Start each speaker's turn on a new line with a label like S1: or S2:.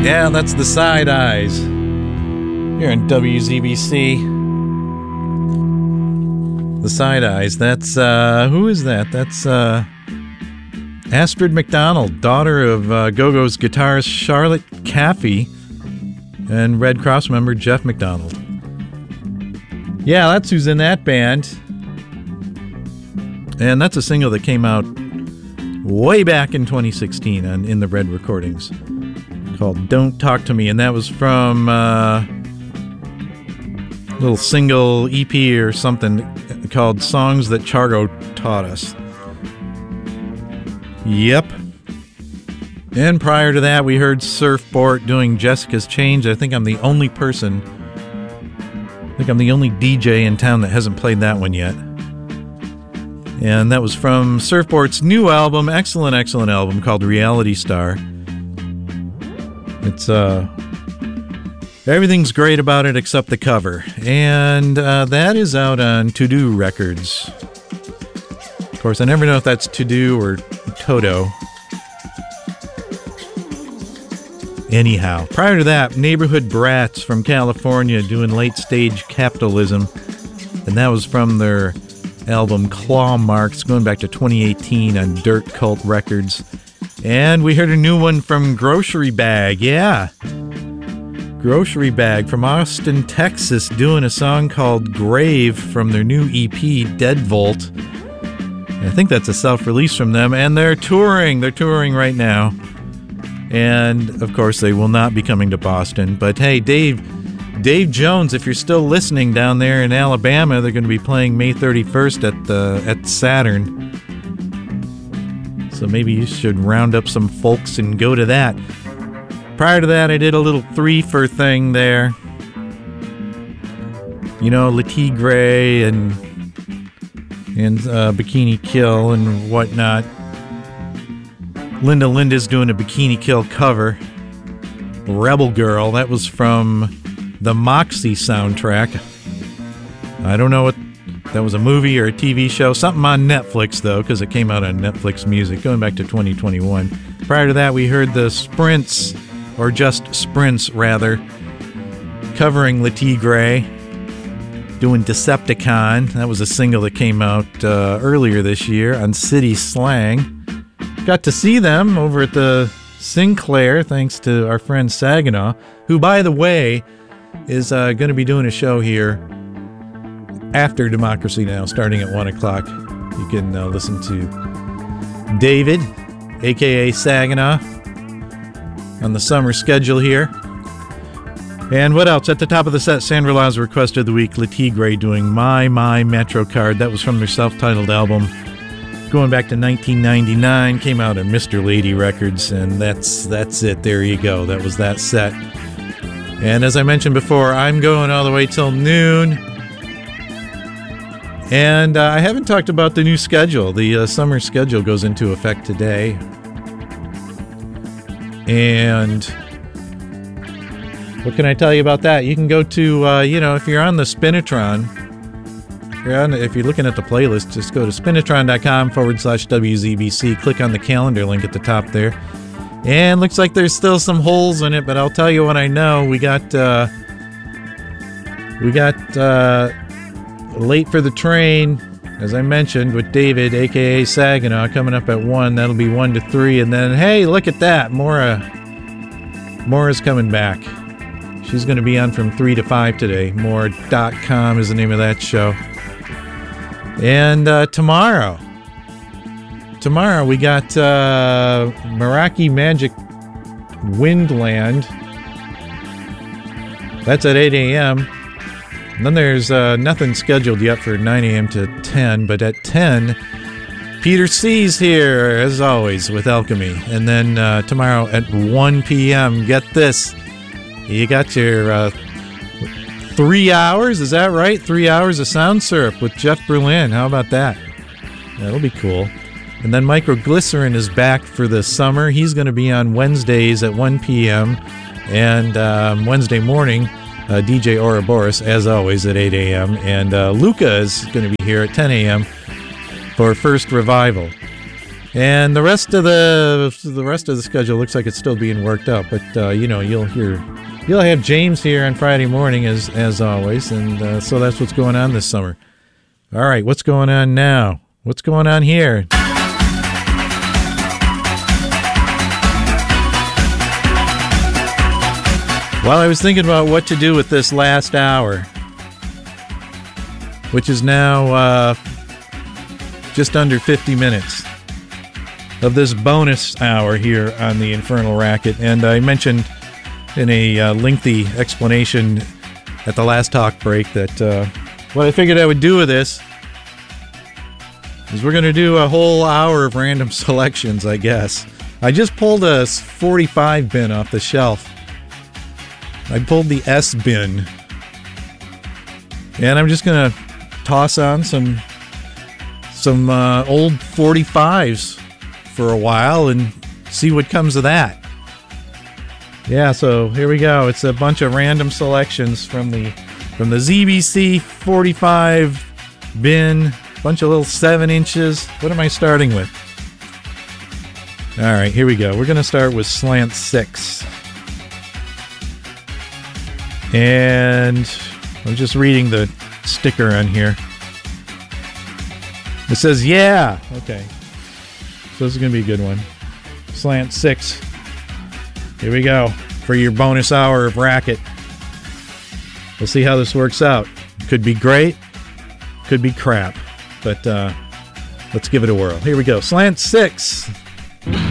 S1: Yeah, that's the Side Eyes. Here on WZBC. The Side Eyes. That's, who is that? That's, Astrid McDonald, daughter of Go-Go's guitarist Charlotte Caffey and Red Cross member Jeff McDonald. Yeah, that's who's in that band. And that's a single that came out way back in 2016 in the Red Recordings called Don't Talk to Me. And that was from a little single EP or something called Songs That Chargo Taught Us. Yep. And prior to that, we heard Surfboard doing Jessica's Change. I think I'm the only DJ in town that hasn't played that one yet. And that was from Surfboard's new album, excellent album called Reality Star. It's, everything's great about it except the cover. And that is out on To Do Records. Of course, I never know if that's To Do or Toto. Anyhow, prior to that, Neighborhood Brats from California doing Late Stage Capitalism. And that was from their album Claw Marks, going back to 2018 on Dirt Cult Records. And we heard a new one from Grocery Bag. Yeah. Grocery Bag from Austin, Texas, doing a song called Grave from their new EP, Deadvolt. I think that's a self-release from them, and they're touring. They're touring right now. And, of course, they will not be coming to Boston. But, hey, Dave Jones, if you're still listening down there in Alabama, they're going to be playing May 31st at Saturn. So maybe you should round up some folks and go to that. Prior to that, I did a little 3-for thing there. You know, Le Tigre and Bikini Kill and whatnot. Linda's doing a Bikini Kill cover. Rebel Girl, that was from the Moxie soundtrack. I don't know what that was, a movie or a TV show. Something on Netflix, though, because it came out on Netflix Music, going back to 2021. Prior to that, we heard the Sprints, or just Sprints, rather, covering Le Tigre, doing Decepticon. That was a single that came out earlier this year on City Slang. Got to see them over at the Sinclair, thanks to our friend Saginaw, who, by the way, is going to be doing a show here after Democracy Now!, starting at 1 o'clock. You can listen to David, a.k.a. Saginaw, on the summer schedule here. And what else? At the top of the set, Sandra Law's Request of the Week, Le Tigre doing My MetroCard. That was from their self-titled album, going back to 1999, came out on Mr. Lady Records, and that's it. There you go. That was that set. And as I mentioned before, I'm going all the way till noon. And I haven't talked about the new schedule. The summer schedule goes into effect today. And what can I tell you about that? You can go to, if you're on the Spinitron, if you're looking at the playlist, just go to spinitron.com/WZBC. Click on the calendar link at the top there. And looks like there's still some holes in it, but I'll tell you what I know. We got Late for the Train, as I mentioned, with David, a.k.a. Saginaw, coming up at 1. That'll be 1 to 3. And then, hey, look at that. Maura's coming back. She's going to be on from 3 to 5 today. More.com is the name of that show. And tomorrow we got Meraki Magic Windland. That's at 8 a.m. And then there's nothing scheduled yet for 9 a.m. to 10. But at 10, Peter C's here, as always, with Alchemy. And then tomorrow at 1 p.m., get this. You got your 3 hours, is that right? 3 hours of Sound Syrup with Jeff Berlin. How about that? That'll be cool. And then Microglycerin is back for the summer. He's going to be on Wednesdays at 1 p.m. And Wednesday morning, DJ Ouroboros, as always, at 8 a.m. And Luca is going to be here at 10 a.m. for First Revival. And the rest of the schedule looks like it's still being worked out. But you'll have James here on Friday morning as always, and so that's what's going on this summer. All right, what's going on now? What's going on here? Well, I was thinking about what to do with this last hour, which is now just under 50 minutes of this bonus hour here on the Infernal Racket. And I mentioned in a lengthy explanation at the last talk break that what I figured I would do with this is we're going to do a whole hour of random selections, I guess. I just pulled a 45 bin off the shelf. I pulled the S bin, and I'm just gonna toss on some old 45s for a while and see what comes of that. Yeah, so here we go. It's a bunch of random selections from the ZBC 45 bin, bunch of little 7 inches. What am I starting with? All right, here we go. We're gonna start with Slant 6. And I'm just reading the sticker on here. It says, yeah. Okay. So this is going to be a good one. Slant 6. Here we go. For your bonus hour of Racket. We'll see how this works out. Could be great. Could be crap. But let's give it a whirl. Here we go. Slant 6.